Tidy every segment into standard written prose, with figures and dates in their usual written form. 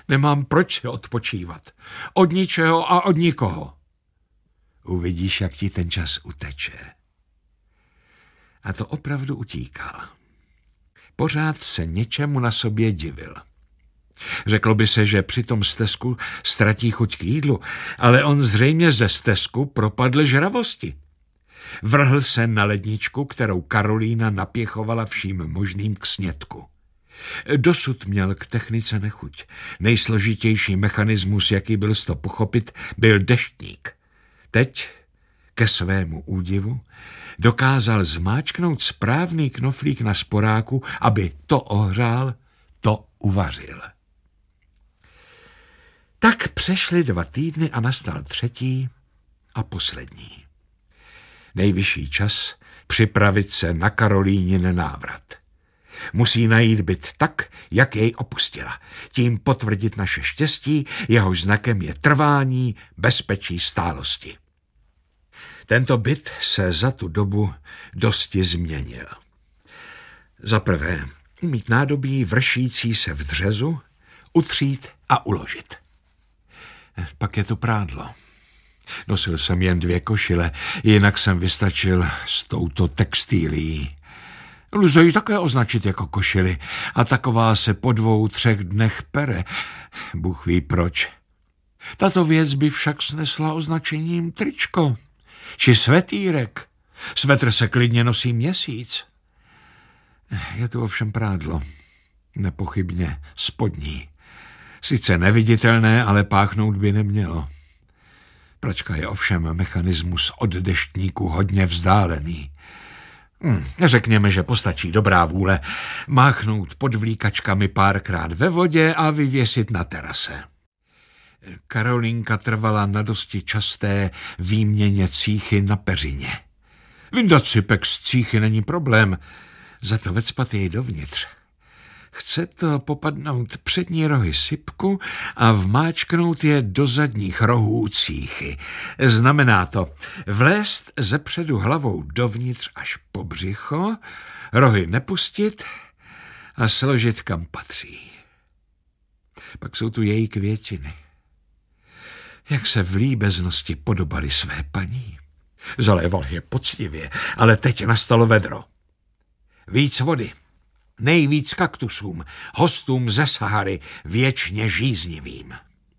Nemám proč si odpočívat. Od ničeho a od nikoho. Uvidíš, jak ti ten čas uteče. A to opravdu utíkal. Pořád se něčemu na sobě divil. Řeklo by se, že při tom stezku ztratí chuť k jídlu, ale on zřejmě ze stezku propadl žravosti. Vrhl se na ledničku, kterou Karolína napěchovala vším možným k snědku. Dosud měl k technice nechuť. Nejsložitější mechanismus, jaký byl to pochopit, byl deštník. Teď, ke svému údivu, dokázal zmáčknout správný knoflík na sporáku, aby to ohřál, to uvařil. Tak přešly 2 týdny a nastal 3. a poslední. Nejvyšší čas připravit se na Karolínin návrat. Musí najít byt tak, jak jej opustila. Tím potvrdit naše štěstí, jehož znakem je trvání, bezpečí, stálosti. Tento byt se za tu dobu dosti změnil. Za prvé, umít nádobí vršící se v dřezu, utřít a uložit. Pak je tu prádlo. Nosil jsem jen 2 košile, jinak jsem vystačil s touto textílií. Lze ji také označit jako košili a taková se po 2-3 dnech pere. Bůh ví proč. Tato věc by však snesla označením tričko či svetýrek. Svetr se klidně nosí měsíc. Je tu ovšem prádlo. Nepochybně spodní. Sice neviditelné, ale páchnout by nemělo. Pračka je ovšem mechanismus od deštníku hodně vzdálený. Řekněme, že postačí dobrá vůle máchnout pod vlíkačkami párkrát ve vodě a vyvěsit na terase. Karolinka trvala na dosti časté výměně cíchy na peřině. Vyndat sypek z cíchy není problém, za to vecpat jej dovnitř. Chce to popadnout přední rohy sypku a vmáčknout je do zadních rohů cíchy. Znamená to vlézt zepředu hlavou dovnitř až po břicho, rohy nepustit a složit kam patří. Pak jsou tu její květiny. Jak se v líbeznosti podobaly své paní. Zaléval je poctivě, ale teď nastalo vedro. Víc vody. Nejvíc kaktusům, hostům ze Sahary, věčně žíznivým.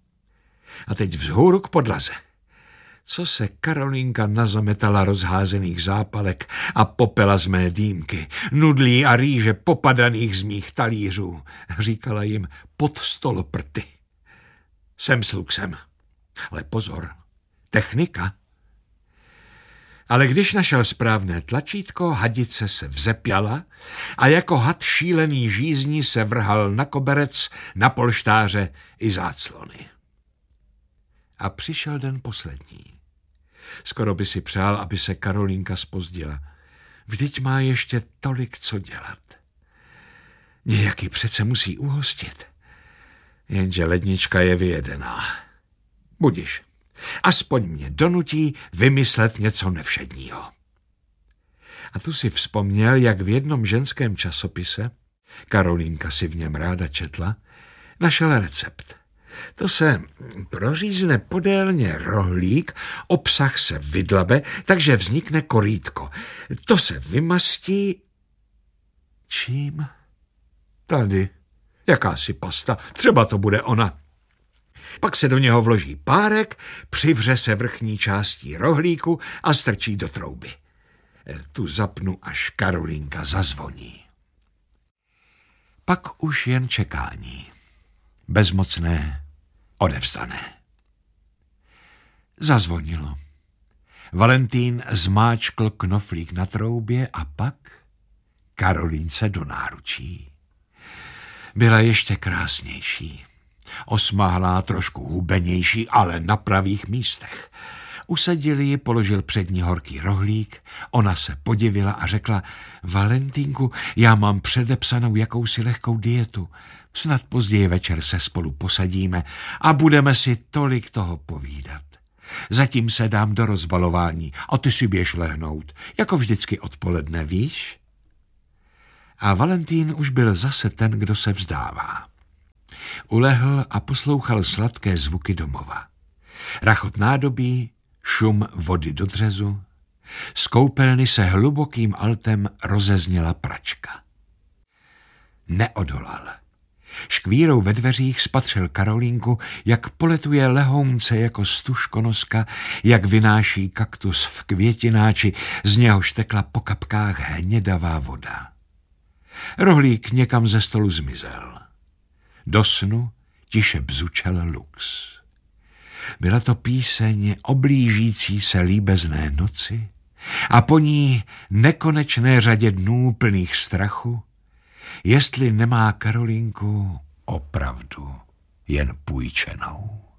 A teď vzhůru k podlaze. Co se Karolinka nazametala rozházených zápalek a popela z mé dýmky, nudlí a rýže popadaných z mých talířů, říkala jim pod stoloprty. Jsem s luxem. Ale pozor, technika. Ale když našel správné tlačítko, hadice se vzepěla a jako had šílený žízní se vrhal na koberec, na polštáře i záclony. A přišel den poslední. Skoro by si přál, aby se Karolinka zpozdila. Vždyť má ještě tolik co dělat. Nějaký přece musí uhostit. Jenže lednička je vyjedená. Budiš. Aspoň mě donutí vymyslet něco nevšedního. A tu si vzpomněl, jak v jednom ženském časopise, Karolinka si v něm ráda četla, našel recept. To se prořízne podélně rohlík, obsah se vydlabe, takže vznikne korýtko. To se vymastí... Čím? Tady. Jakási pasta. Třeba to bude ona. Pak se do něho vloží párek, přivře se vrchní částí rohlíku a strčí do trouby. Tu zapnu, až Karolinka zazvoní. Pak už jen čekání. Bezmocné, odevzdané. Zazvonilo. Valentín zmáčkl knoflík na troubě a pak Karolínce do náručí. Byla ještě krásnější. Osmahlá, trošku hubenější, ale na pravých místech. Usadil ji, položil před ní horký rohlík, ona se podivila a řekla: Valentínku, já mám předepsanou jakousi lehkou dietu. Snad později večer se spolu posadíme a budeme si tolik toho povídat. Zatím se dám do rozbalování a ty si běž lehnout, jako vždycky odpoledne, víš? A Valentín už byl zase ten, kdo se vzdává. Ulehl a poslouchal sladké zvuky domova. Rachot nádobí, šum vody do dřezu. Z koupelny se hlubokým altem rozezněla pračka. Neodolal. Škvírou ve dveřích spatřil Karolínku, jak poletuje lehounce jako stužkonoska, jak vynáší kaktus v květináči, z něhož tekla po kapkách hnědavá voda. Rohlík někam ze stolu zmizel. Do snu tiše bzučel lux. Byla to píseň o blížící se líbezné noci a po ní nekonečné řadě dnů plných strachu, jestli nemá Karolínku opravdu jen půjčenou.